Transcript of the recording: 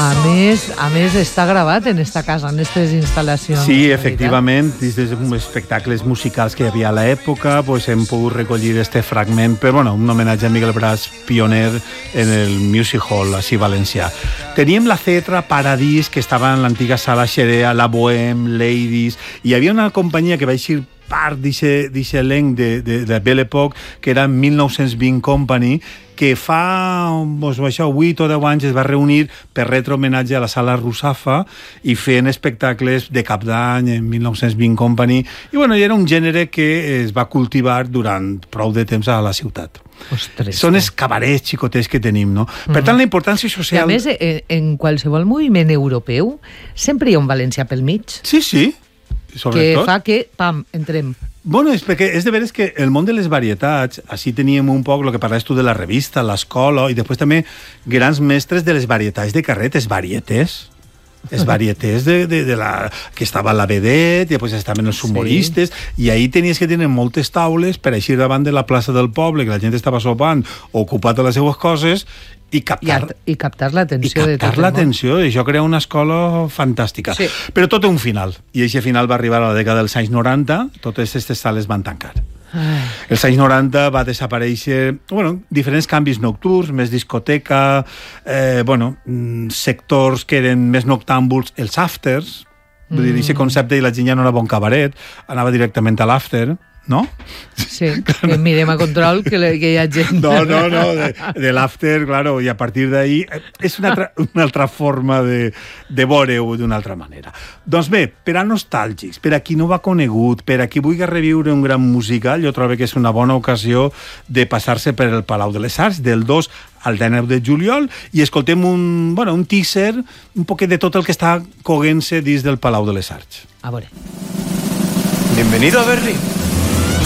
A més està gravat en esta casa, en aquestes instal·lacions. Sí, efectivament, des dels espectacles musicals que hi havia a l'època, pues, hem pogut recollir este fragment, però bueno, un homenatge a Miguel Bras, pioner en el Music Hall, així valencià. Teníem la Cetra, Paradís, que estava en l'antiga sala Xerea, la Bohème, Ladies, i hi havia una companyia que va eixir part d'aquest elenc de Belle Époque, que era 1920 Company, que fa 8 o 10 anys es va reunir per retre homenatge a la sala Russafa i fent espectacles de cap d'any en 1920 Company. I bueno, era un gènere que es va cultivar durant prou de temps a la ciutat. Ostres. Són els cabarets xicotets que tenim, no? Per tant, la importància social... I a més, en qualsevol moviment europeu sempre hi ha un valencià pel mig. Sí, sobretot. Que fa que, pam, entrem. Bueno, és perquè és de veres que el món de les varietats, així teníem un poc el que parlaves tu de la revista, l'escola, i després també grans mestres de les varietats de carret, els varietés de la... que estava la vedet, i després estaven els humoristes, i ahí tenies que tenir moltes taules per eixir davant de la plaça del poble, que la gent estava sopant, ocupat a les seues coses, i captar l'atenció de tot el món. I captar l'atenció, i això crea una escola fantàstica. Sí. Però tot té un final, i aquest final va arribar a la dècada dels anys 90, totes aquestes sales van tancar. Els anys 90 va desaparèixer, diferents canvis nocturns, més discoteca, sectors que eren més noctàmbuls, els afters, vull dir, aquest concepte, i la gent ja no era bon cabaret, anava directament a l'after, no? Sí, que mirem a control que hi ha gent. No, de l'after, claro, i a partir d'ahí és una altra forma de veure-ho d'una altra manera. Doncs bé, per a nostàlgics, per a qui no ho ha conegut, per a qui vulgui reviure un gran musical, jo trobo que és una bona ocasió de passar-se per el Palau de les Arts del 2 al 19 de juliol i escoltem un teaser, un poquet de tot el que està coguent-se dins del Palau de les Arts. A veure. Bienvenido a Berlín.